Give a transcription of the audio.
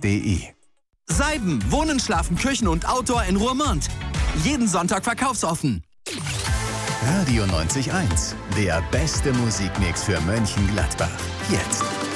Seiben.de. Seiben, Wohnen, Schlafen, Küchen und Outdoor in Roermond. Jeden Sonntag verkaufsoffen. Radio 90.1, der beste Musikmix für Mönchengladbach. Jetzt.